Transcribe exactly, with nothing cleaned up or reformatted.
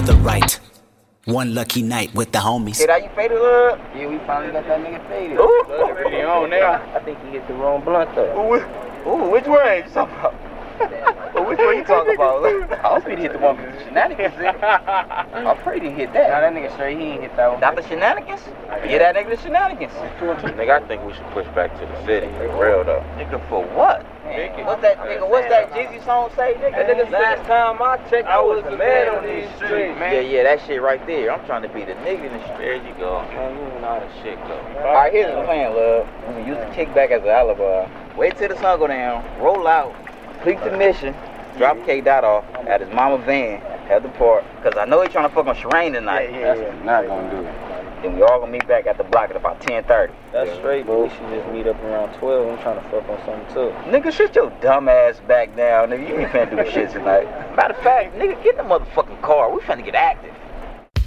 the right. One lucky night with the homies. Did how you faded up? Yeah, we finally got that nigga faded. Ooh. He on now. I think he hit the wrong blunt though. Ooh, ooh, which way you talking about? Well, which one you talking about? I hope he hit the one with the shenanigans in. I'm afraid he hit that. Nah, that nigga straight, he ain't hit that one. Not the shenanigans? Yeah, that nigga the shenanigans. Nigga, I think we should push back to the city. For real though. Nigga, for what? Man, what's that nigga? What's that Jeezy song say, nigga? That nigga, last time I checked, I was the man on these streets, man. Yeah, yeah, that shit right there. I'm trying to be the nigga in the street. There you go. Man, you know how the shit go. Alright, here's the plan, love. We can use the kickback as an alibi. Wait till the sun go down, roll out, complete the mission, drop K Dot off at his mama van at the park. Cause I know he trying to fuck on Sherane tonight. Yeah, yeah, yeah. Not gonna do it. Then we all gonna meet back at the block at about ten thirty. That's straight, but we should just meet up around twelve. I'm trying to fuck on something too. Nigga, shut your dumb ass back down, nigga. You ain't finna do shit tonight. Matter of fact, nigga, get in the motherfucking car. We finna get active.